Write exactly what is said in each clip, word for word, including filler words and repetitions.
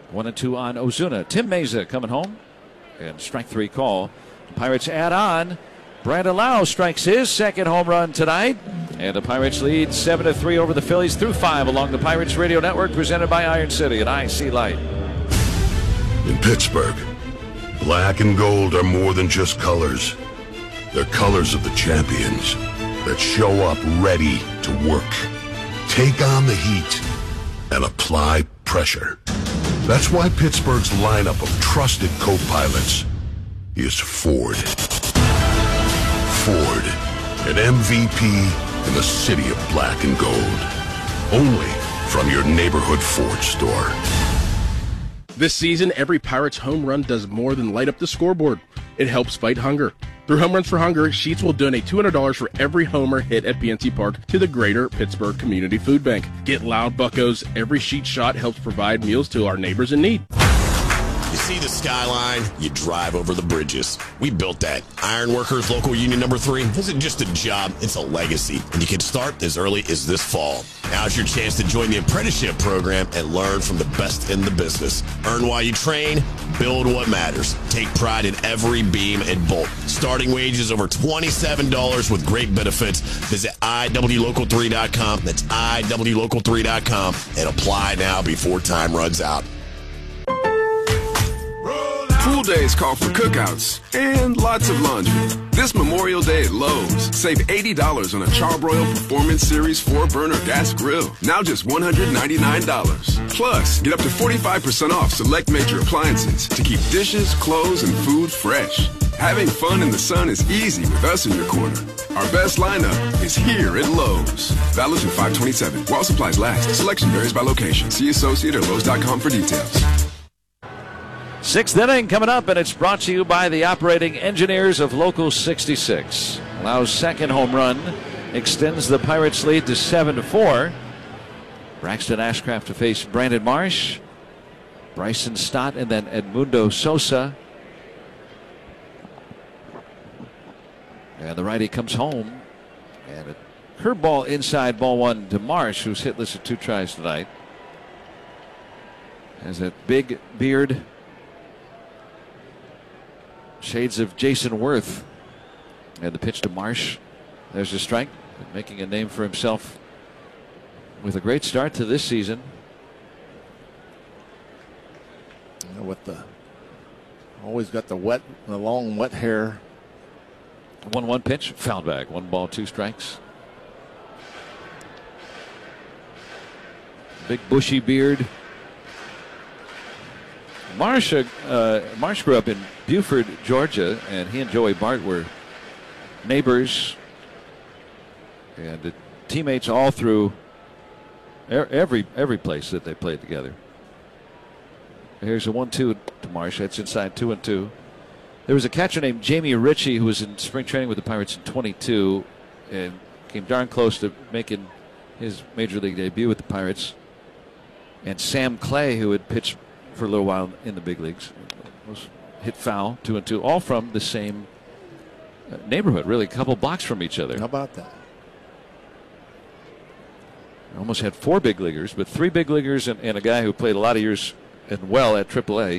One and two on Ozuna. Tim Meza coming home. And strike three call. The Pirates add on. Brandon Lau strikes his second home run tonight. And the Pirates lead seven to three over the Phillies through five along the Pirates Radio Network, presented by Iron City and I C Light. In Pittsburgh, black and gold are more than just colors. They're colors of the champions that show up ready to work, take on the heat, and apply pressure. That's why Pittsburgh's lineup of trusted co-pilots is Ford. Ford, an M V P in the city of black and gold. Only from your neighborhood Ford store. This season, every Pirates home run does more than light up the scoreboard. It helps fight hunger. Through Home Runs for Hunger, Sheetz will donate two hundred dollars for every homer hit at P N C Park to the Greater Pittsburgh Community Food Bank. Get loud, buccos. Every Sheetz shot helps provide meals to our neighbors in need. You see the skyline, you drive over the bridges. We built that. Ironworkers Local Union Number three isn't just a job, it's a legacy. And you can start as early as this fall. Now's your chance to join the apprenticeship program and learn from the best in the business. Earn while you train, build what matters. Take pride in every beam and bolt. Starting wages over twenty-seven dollars with great benefits. Visit I W local three dot com. That's I W local three dot com and apply now before time runs out. Pool days call for cookouts and lots of laundry. This Memorial Day at Lowe's, save eighty dollars on a Charbroil Performance Series four burner gas grill. Now just one hundred ninety-nine dollars. Plus, get up to forty-five percent off select major appliances to keep dishes, clothes, and food fresh. Having fun in the sun is easy with us in your corner. Our best lineup is here at Lowe's. Valid through five twenty-seven. While supplies last. Selection varies by location. See associate or Lowe's dot com for details. Sixth inning coming up, and it's brought to you by the operating engineers of Local sixty-six. Lau's second home run extends the Pirates' lead to seven to four. Braxton Ashcraft to face Brandon Marsh, Bryson Stott, and then Edmundo Sosa. And the righty comes home, and a curveball inside, ball one to Marsh, who's hitless at two tries tonight. Has that big beard. Shades of Jason Worth. And the pitch to Marsh. There's a strike. Making a name for himself with a great start to this season. You know, with the always got the wet, the long wet hair. one one pitch, fouled back. One ball, two strikes. Big bushy beard. Marsh, uh, Marsh grew up in Buford, Georgia, and he and Joey Bart were neighbors and teammates all through every every place that they played together. Here's a one two to Marsh. That's inside two and two. There was a catcher named Jamie Ritchie who was in spring training with the Pirates in twenty-two and came darn close to making his major league debut with the Pirates. And Sam Clay, who had pitched for a little while in the big leagues, was hit foul, two and two, all from the same neighborhood, really a couple blocks from each other. How about that? Almost had four big leaguers, but three big leaguers and, and a guy who played a lot of years and well at triple A.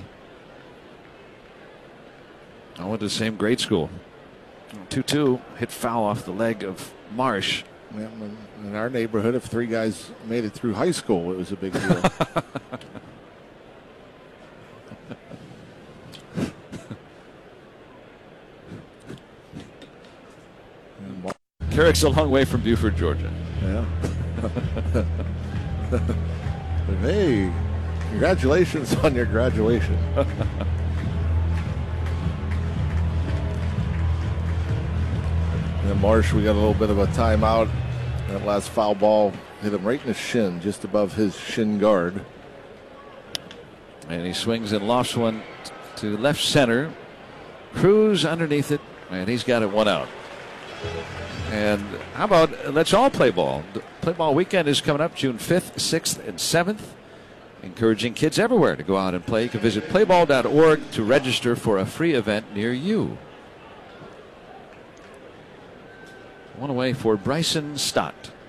I went to the same grade school. two two, hit foul off the leg of Marsh. Yeah, in our neighborhood, if three guys made it through high school, it was a big deal. Carrick's a long way from Buford, Georgia. Yeah. But hey, congratulations on your graduation. And Marsh, we got a little bit of a timeout. That last foul ball hit him right in the shin, just above his shin guard. And he swings and lofts one to left center. Cruz underneath it, and he's got it one out. And how about let's all play ball? The play ball weekend is coming up June fifth, sixth, and seventh. Encouraging kids everywhere to go out and play. You can visit play ball dot org to register for a free event near you. One away for Bryson Stott.